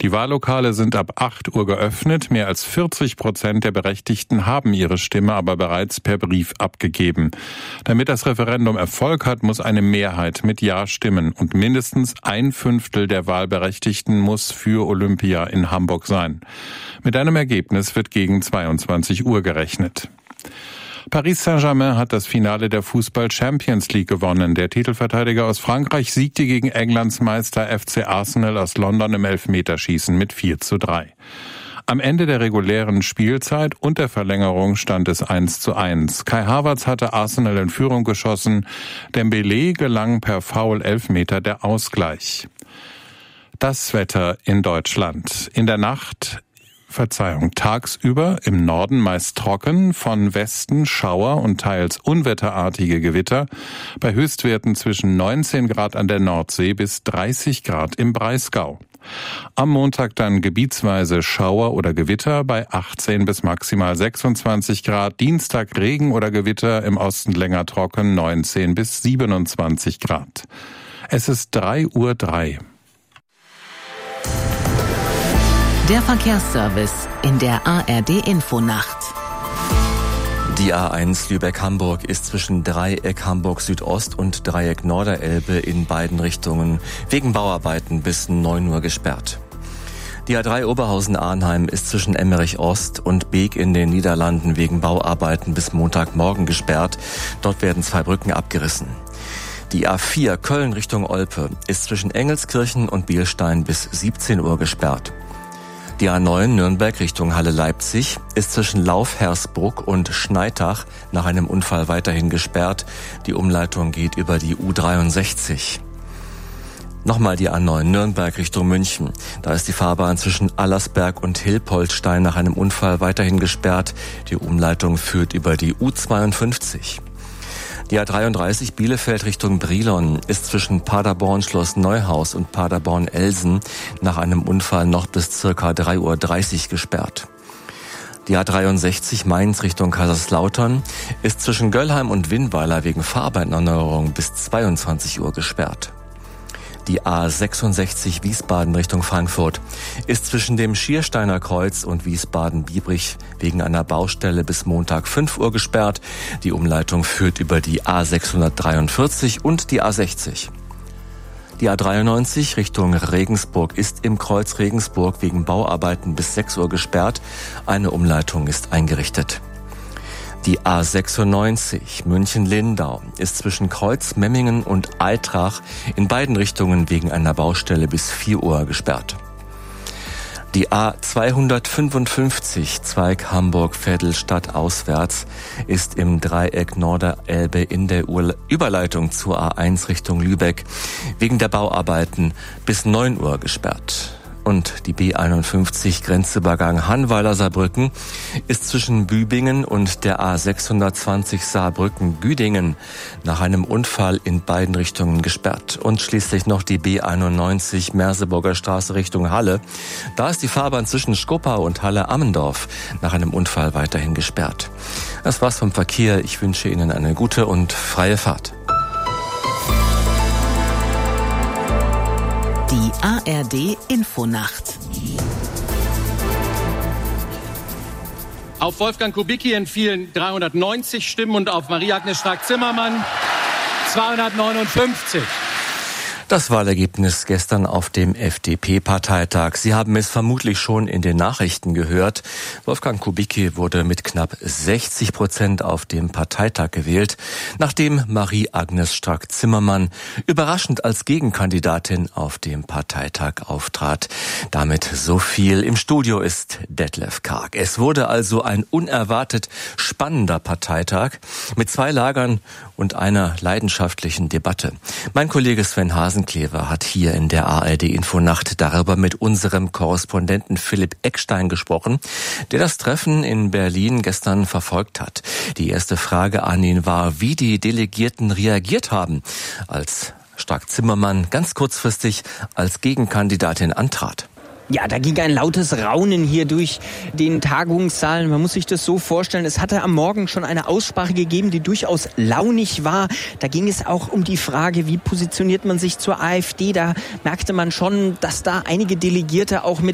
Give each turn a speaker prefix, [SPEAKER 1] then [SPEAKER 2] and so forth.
[SPEAKER 1] Die Wahllokale sind ab 8 Uhr geöffnet. Mehr als 40% der Berechtigten haben ihre Stimme aber bereits per Brief abgegeben. Damit das Referendum Erfolg hat, muss eine Mehrheit mit Ja stimmen und mindestens 1/5 der Wahlberechtigten muss für Olympia in Hamburg sein. Mit einem Ergebnis wird gegen 22 Uhr gerechnet. Paris Saint-Germain hat das Finale der Fußball-Champions League gewonnen. Der Titelverteidiger aus Frankreich siegte gegen Englands Meister FC Arsenal aus London im Elfmeterschießen mit 4:3. Am Ende der regulären Spielzeit und der Verlängerung stand es 1:1. Kai Havertz hatte Arsenal in Führung geschossen. Dembélé gelang per Foul-Elfmeter der Ausgleich. Das Wetter in Deutschland. In der Nacht tagsüber im Norden meist trocken, von Westen Schauer und teils unwetterartige Gewitter, bei Höchstwerten zwischen 19 Grad an der Nordsee bis 30 Grad im Breisgau. Am Montag dann gebietsweise Schauer oder Gewitter bei 18 bis maximal 26 Grad, Dienstag Regen oder Gewitter, im Osten länger trocken, 19 bis 27 Grad. Es ist 3:03 Uhr.
[SPEAKER 2] Der Verkehrsservice in der ARD-Infonacht.
[SPEAKER 3] Die A1 Lübeck-Hamburg ist zwischen Dreieck Hamburg Südost und Dreieck Norderelbe in beiden Richtungen wegen Bauarbeiten bis 9 Uhr gesperrt. Die A3 Oberhausen-Arnheim ist zwischen Emmerich Ost und Beek in den Niederlanden wegen Bauarbeiten bis Montagmorgen gesperrt. Dort werden 2 Brücken abgerissen. Die A4 Köln Richtung Olpe ist zwischen Engelskirchen und Bielstein bis 17 Uhr gesperrt. Die A9 Nürnberg Richtung Halle-Leipzig ist zwischen Lauf-Hersbruck und Schneitach nach einem Unfall weiterhin gesperrt. Die Umleitung geht über die U63. Nochmal die A9 Nürnberg Richtung München. Da ist die Fahrbahn zwischen Allersberg und Hilpoltstein nach einem Unfall weiterhin gesperrt. Die Umleitung führt über die U52. Die A33 Bielefeld Richtung Brilon ist zwischen Paderborn Schloss Neuhaus und Paderborn Elsen nach einem Unfall noch bis ca. 3:30 Uhr gesperrt. Die A63 Mainz Richtung Kaiserslautern ist zwischen Göllheim und Winnweiler wegen Fahrbahnerneuerung bis 22 Uhr gesperrt. Die A66 Wiesbaden Richtung Frankfurt ist zwischen dem Schiersteiner Kreuz und Wiesbaden-Biebrich wegen einer Baustelle bis Montag 5 Uhr gesperrt. Die Umleitung führt über die A643 und die A60. Die A93 Richtung Regensburg ist im Kreuz Regensburg wegen Bauarbeiten bis 6 Uhr gesperrt. Eine Umleitung ist eingerichtet. Die A96 München-Lindau ist zwischen Kreuz-Memmingen und Eitrach in beiden Richtungen wegen einer Baustelle bis 4 Uhr gesperrt. Die A255 Zweig Hamburg-Vettelstadt auswärts ist im Dreieck Norderelbe in der Überleitung zur A1 Richtung Lübeck wegen der Bauarbeiten bis 9 Uhr gesperrt. Und die B51 Grenzübergang Hannweiler-Saarbrücken ist zwischen Bübingen und der A620 Saarbrücken-Güdingen nach einem Unfall in beiden Richtungen gesperrt. Und schließlich noch die B91 Merseburger Straße Richtung Halle. Da ist die Fahrbahn zwischen Skopau und Halle-Ammendorf nach einem Unfall weiterhin gesperrt. Das war's vom Verkehr. Ich wünsche Ihnen eine gute und freie Fahrt.
[SPEAKER 2] Die ARD-Infonacht.
[SPEAKER 4] Auf Wolfgang Kubicki entfielen 390 Stimmen und auf Marie-Agnes Strack-Zimmermann 259.
[SPEAKER 3] Das Wahlergebnis gestern auf dem FDP-Parteitag. Sie haben es vermutlich schon in den Nachrichten gehört. Wolfgang Kubicki wurde mit knapp 60% auf dem Parteitag gewählt, nachdem Marie-Agnes Strack-Zimmermann überraschend als Gegenkandidatin auf dem Parteitag auftrat. Damit so viel. Im Studio ist Detlef Karg. Es wurde also ein unerwartet spannender Parteitag mit 2 Lagern und einer leidenschaftlichen Debatte. Mein Kollege Sven Hasenclever hat hier in der ARD-Infonacht darüber mit unserem Korrespondenten Philipp Eckstein gesprochen, der das Treffen in Berlin gestern verfolgt hat. Die erste Frage an ihn war, wie die Delegierten reagiert haben, als Strack-Zimmermann ganz kurzfristig als Gegenkandidatin antrat.
[SPEAKER 5] Ja, da ging ein lautes Raunen hier durch den Tagungssaal. Man muss sich das so vorstellen, es hatte am Morgen schon eine Aussprache gegeben, die durchaus launig war. Da ging es auch um die Frage, wie positioniert man sich zur AfD. Da merkte man schon, dass da einige Delegierte auch mit